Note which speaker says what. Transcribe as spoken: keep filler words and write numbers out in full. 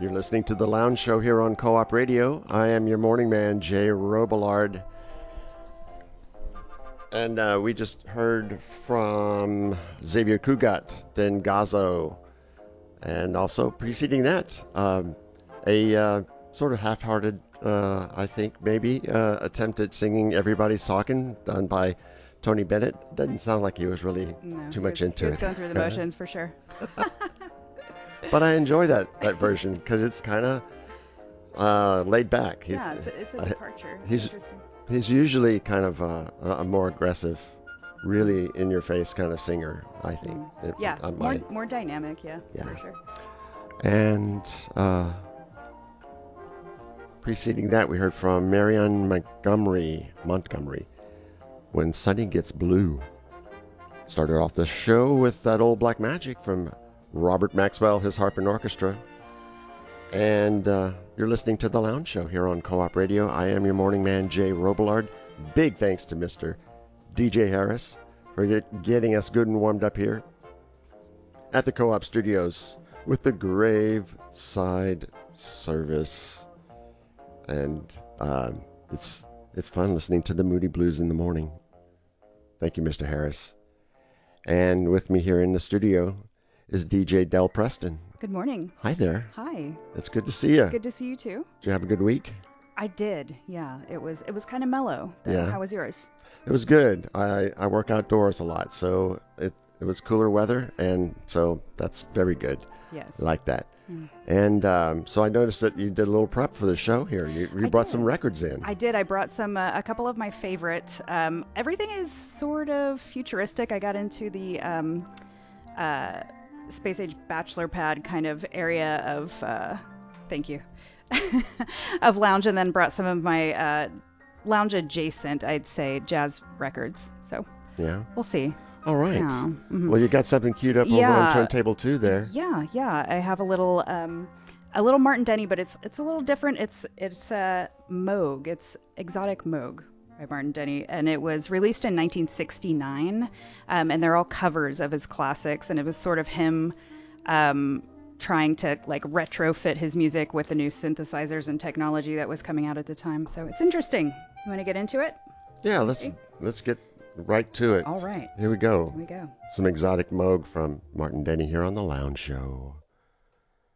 Speaker 1: You're listening to The Lounge Show here on Co-op Radio. I am your morning man, Jay Robillard. And uh, we just heard from Xavier Cugat, then Gazo. And also preceding that, um, a uh, sort of half-hearted, uh, I think, maybe, uh, attempt at singing Everybody's Talking, done by Tony Bennett. Doesn't sound like he was really
Speaker 2: no,
Speaker 1: too much
Speaker 2: was,
Speaker 1: into
Speaker 2: he was
Speaker 1: it.
Speaker 2: going through the motions for sure.
Speaker 1: But I enjoy that, that version because it's kind of uh, laid back. He's,
Speaker 2: yeah, it's a, it's a
Speaker 1: uh,
Speaker 2: departure. It's
Speaker 1: he's,
Speaker 2: interesting.
Speaker 1: He's usually kind of uh, a more aggressive, really in-your-face kind of singer, I think.
Speaker 2: Mm.
Speaker 1: It,
Speaker 2: yeah,
Speaker 1: on
Speaker 2: more,
Speaker 1: my,
Speaker 2: more dynamic, yeah,
Speaker 1: yeah.
Speaker 2: for sure.
Speaker 1: And uh, preceding that, we heard from Marianne Montgomery, Montgomery, When Sunny Gets Blue. Started off the show with that old Black Magic from Robert Maxwell, his harp and orchestra. And uh, you're listening to The Lounge Show here on Co-op Radio. I am your morning man, Jay Robillard. Big thanks to Mister D J Harris for get, getting us good and warmed up here at the Co-op Studios with the Graveside Service. And uh, it's it's fun listening to the Moody Blues in the morning. Thank you, Mister Harris. And with me here in the studio is D J Del Preston.
Speaker 2: Good morning.
Speaker 1: Hi there.
Speaker 2: Hi.
Speaker 1: It's good to see you.
Speaker 2: Good to see you too.
Speaker 1: Did you have a good week?
Speaker 2: I did. Yeah, it was it was kind of mellow.
Speaker 1: Yeah.
Speaker 2: How was yours?
Speaker 1: It was good. I, I work outdoors a lot, so it, it was cooler weather, and so that's very good.
Speaker 2: Yes.
Speaker 1: I like that.
Speaker 2: Mm.
Speaker 1: And um, so I noticed that you did a little prep for the show here. You, you
Speaker 2: I
Speaker 1: brought
Speaker 2: did.
Speaker 1: some records in.
Speaker 2: I did. I brought some, uh, a couple of my favorite. Um, everything is sort of futuristic. I got into the um, uh, space age bachelor pad kind of area of, uh, thank you, of lounge, and then brought some of my uh, lounge adjacent, I'd say, jazz records. So
Speaker 1: Yeah.
Speaker 2: we'll see.
Speaker 1: All right.
Speaker 2: Yeah. Mhm.
Speaker 1: Well, you got something queued up over
Speaker 2: Yeah.
Speaker 1: on turntable two there.
Speaker 2: Yeah, yeah. I have a little, um, a little Martin Denny, but it's it's a little different. It's it's uh, Moog. It's Exotic Moog by Martin Denny, and it was released in nineteen sixty-nine. Um, and they're all covers of his classics, and it was sort of him um, trying to like retrofit his music with the new synthesizers and technology that was coming out at the time. So it's interesting. You want to get into it?
Speaker 1: Yeah, let's
Speaker 2: Okay.
Speaker 1: let's get right to it.
Speaker 2: All right.
Speaker 1: Here we go.
Speaker 2: Here we go.
Speaker 1: Some exotic Moog from Martin Denny here on The Lounge Show.